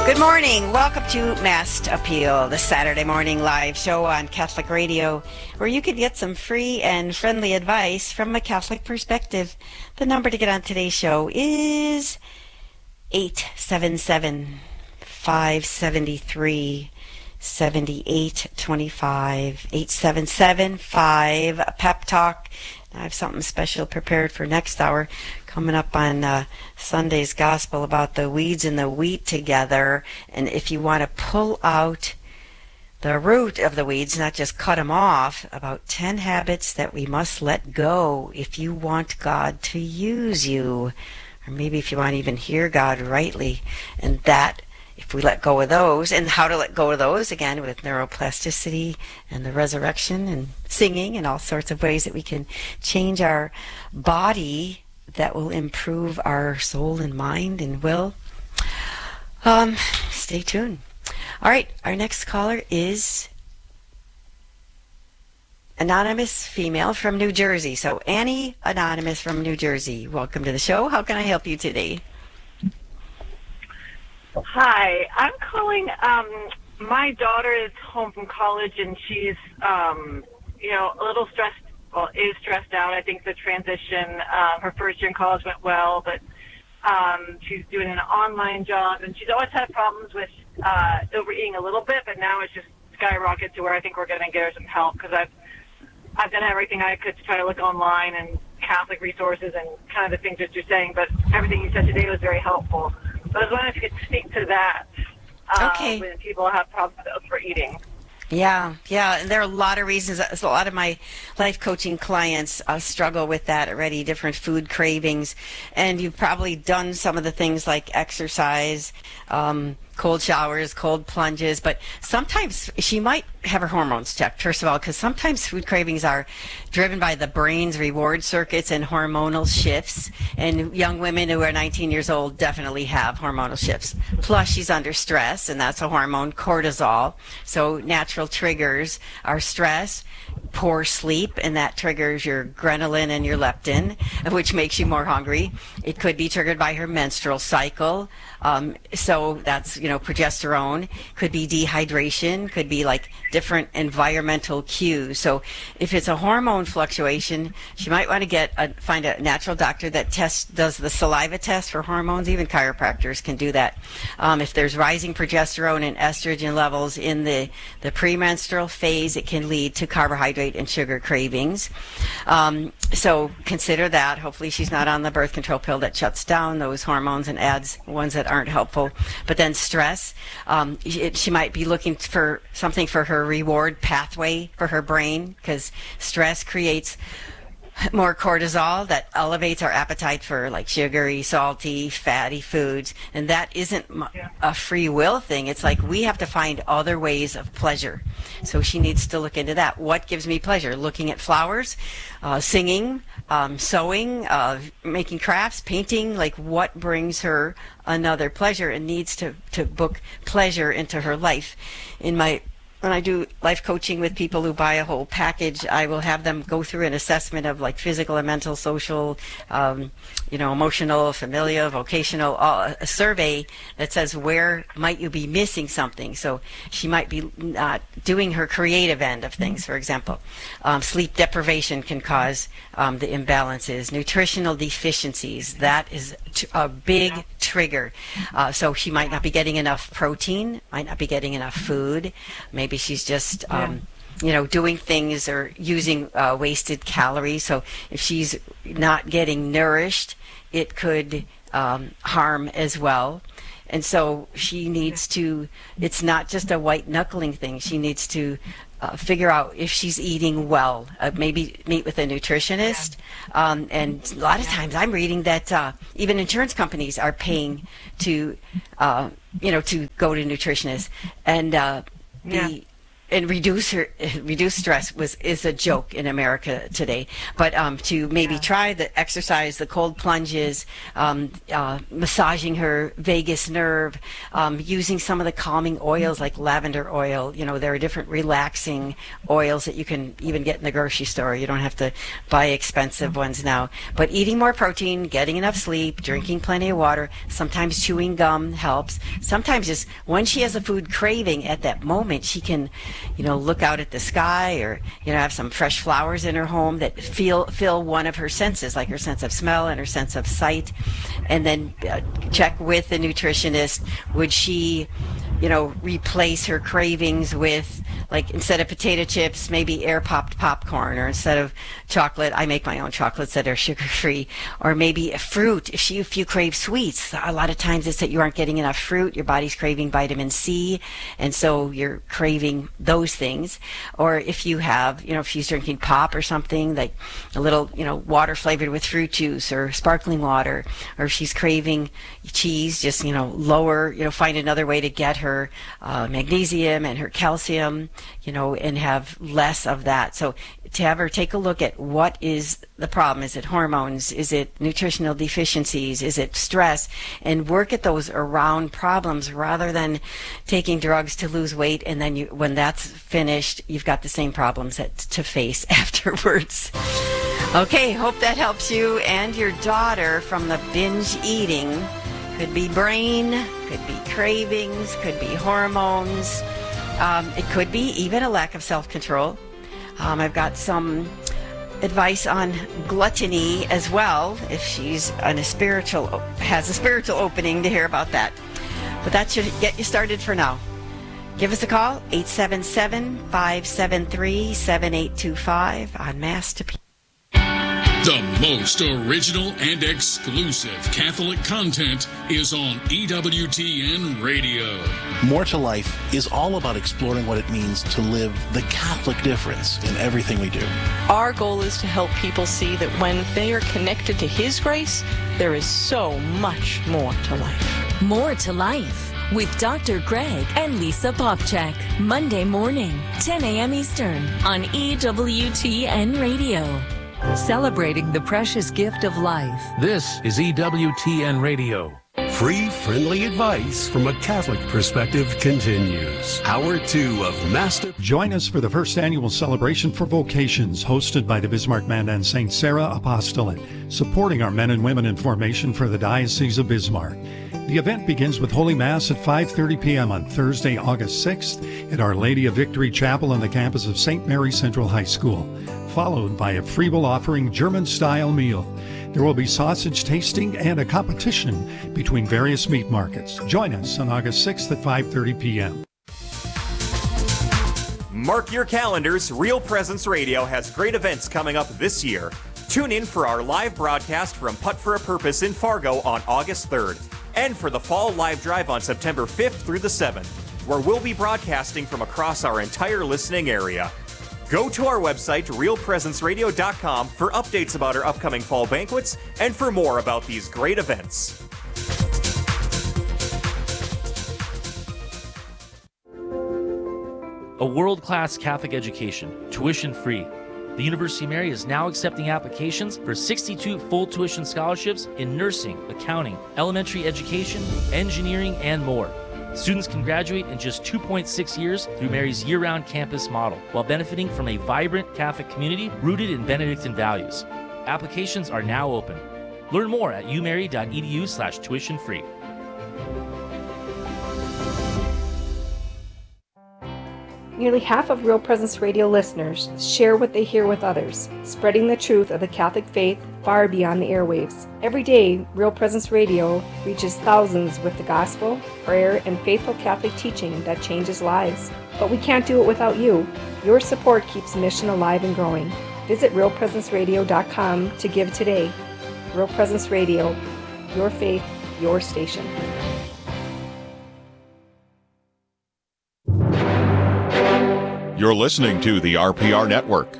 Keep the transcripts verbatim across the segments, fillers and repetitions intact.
Good morning. Welcome to Mast Appeal, the Saturday morning live show on Catholic Radio, where you can get some free and friendly advice from a Catholic perspective. The number to get on today's show is eight seven seven, five seven three, seven eight two five, eight seven seven, five, Pep Talk. I have something special prepared for next hour coming up on uh, Sunday's Gospel about the weeds and the wheat together. And if you want to pull out the root of the weeds, not just cut them off, about ten habits that we must let go if you want God to use you. Or maybe if you want to even hear God rightly. And that, if we let go of those, and how to let go of those, again, with neuroplasticity and the resurrection and singing and all sorts of ways that we can change our body that will improve our soul and mind and will. Um, stay tuned. All right, our next caller is Anonymous Female from New Jersey. So Annie Anonymous from New Jersey, welcome to the show. How can I help you today? Hi, I'm calling. Um, my daughter is home from college, and she's, um, you know, a little stressed. Well, is stressed out. I think the transition. Uh, her first year in college went well, but um, she's doing an online job, and she's always had problems with uh, overeating a little bit. But now it's just skyrocketed to where I think we're going to get her some help, because I've I've done everything I could to try to look online and Catholic resources and kind of the things that you're saying. But everything you said today was very helpful. So I was wondering if you could speak to that uh, okay. when people have problems with overeating. Yeah, yeah, and there are a lot of reasons. A lot of my life coaching clients uh, struggle with that already, different food cravings. And you've probably done some of the things like exercise, um, cold showers, cold plunges, but sometimes she might have her hormones checked, first of all, because sometimes food cravings are driven by the brain's reward circuits and hormonal shifts. And young women who are nineteen years old definitely have hormonal shifts. Plus, she's under stress, and that's a hormone, cortisol. So natural triggers are stress, poor sleep, and that triggers your ghrelin and your leptin, which makes you more hungry. It could be triggered by her menstrual cycle. Um, so that's, you know, progesterone. Could be dehydration. Could be like different environmental cues. So if it's a hormone fluctuation, she might want to get a, find a natural doctor that tests, does the saliva test for hormones. Even chiropractors can do that. Um, if there's rising progesterone and estrogen levels in the, the premenstrual phase, it can lead to carbohydrate and sugar cravings. Um, so consider that. Hopefully she's not on the birth control pill that shuts down those hormones and adds ones that aren't helpful. But then stress, um, it, she might be looking for something for her reward pathway for her brain, because stress creates more cortisol that elevates our appetite for like sugary, salty, fatty foods. And that isn't a free will thing. It's like we have to find other ways of pleasure. So she needs to look into that. What gives me pleasure? Looking at flowers, uh, singing, um, sewing, uh, making crafts, painting, like what brings her another pleasure, and needs to, to book pleasure into her life. In my When I do life coaching with people who buy a whole package, I will have them go through an assessment of like physical and mental, social, um, you know, emotional, familial, vocational, uh, a survey that says where might you be missing something. So she might be not doing her creative end of things, for example. Um, sleep deprivation can cause um, the imbalances. Nutritional deficiencies, that is t- a big trigger. Uh, so she might not be getting enough protein, might not be getting enough food, maybe Maybe she's just, um, yeah. you know, doing things or using uh, wasted calories. So if she's not getting nourished, it could um, harm as well. And so she needs to, it's not just a white knuckling thing. She needs to uh, figure out if she's eating well. Uh, maybe meet with a nutritionist. Um, and a lot of times I'm reading that uh, even insurance companies are paying to, uh, you know, to go to nutritionists. And uh, The, yeah. and reduce her reduce stress was is a joke in America today. But um, to maybe yeah. try the exercise, the cold plunges, um, uh, massaging her vagus nerve, um, using some of the calming oils like lavender oil. You know, there are different relaxing oils that you can even get in the grocery store. You don't have to buy expensive ones now. But eating more protein, getting enough sleep, drinking plenty of water, sometimes chewing gum helps. Sometimes just when she has a food craving at that moment, she can, you know, look out at the sky, or, you know, have some fresh flowers in her home that feel fill one of her senses, like her sense of smell and her sense of sight, and then uh, check with the nutritionist. Would she, you know, replace her cravings with, like, instead of potato chips, maybe air popped popcorn, or instead of chocolate, I make my own chocolates that are sugar free, or maybe a fruit. If you if you crave sweets, a lot of times it's that you aren't getting enough fruit. Your body's craving vitamin C, and so you're craving those things. Or if you have, you know, if she's drinking pop or something, like a little, you know, water flavored with fruit juice or sparkling water, or if she's craving cheese, just, you know, lower, you know, find another way to get her uh, magnesium and her calcium, you know, and have less of that. So to have her take a look at what is the problem. Is it hormones? Is it nutritional deficiencies? Is it stress? And work at those around problems rather than taking drugs to lose weight, and then you, when that's finished, you've got the same problems that, to face afterwards. Okay, hope that helps you and your daughter from the binge eating. Could be brain, could be cravings, could be hormones. Um, it could be even a lack of self-control. Um, I've got some advice on gluttony as well, if she's on a spiritual, has a spiritual opening to hear about that. But that should get you started for now. Give us a call, eight seven seven, five seven three, seven eight two five on Mass to Peace. The most original and exclusive Catholic content is on E W T N Radio. More to Life is all about exploring what it means to live the Catholic difference in everything we do. Our goal is to help people see that when they are connected to His grace, there is so much more to life. More to Life with Doctor Greg and Lisa Popchak. Monday morning, ten a.m. Eastern on E W T N Radio. Celebrating the precious gift of life. This is E W T N Radio. Free, friendly advice from a Catholic perspective continues. Hour two of Master. Join us for the first annual celebration for vocations, hosted by the Bismarck Mandan Saint Sarah Apostolate, supporting our men and women in formation for the Diocese of Bismarck. The event begins with Holy Mass at five thirty p.m. on Thursday, August sixth at Our Lady of Victory Chapel on the campus of Saint Mary Central High School, followed by a free will offering German-style meal. There will be sausage tasting and a competition between various meat markets. Join us on August sixth at five thirty p.m. Mark your calendars. Real Presence Radio has great events coming up this year. Tune in for our live broadcast from Putt for a Purpose in Fargo on August third, and for the Fall Live Drive on September fifth through the seventh, where we'll be broadcasting from across our entire listening area. Go to our website, real presence radio dot com, for updates about our upcoming fall banquets and for more about these great events. A world-class Catholic education, tuition-free. The University of Mary is now accepting applications for sixty-two full tuition scholarships in nursing, accounting, elementary education, engineering, and more. Students can graduate in just two point six years through Mary's year-round campus model, while benefiting from a vibrant Catholic community rooted in Benedictine values. Applications are now open. Learn more at u mary dot e d u slash tuition free. Nearly half of Real Presence Radio listeners share what they hear with others, spreading the truth of the Catholic faith far beyond the airwaves. Every day, Real Presence Radio reaches thousands with the gospel, prayer, and faithful Catholic teaching that changes lives. But we can't do it without you. Your support keeps the mission alive and growing. Visit real presence radio dot com to give today. Real Presence Radio, your faith, your station. You're listening to the R P R Network.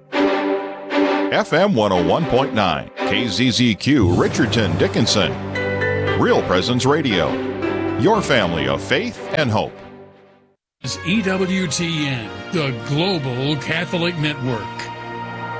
F M one oh one point nine, K Z Z Q, Richardson, Dickinson. Real Presence Radio, your family of faith and hope. E W T N, the Global Catholic Network.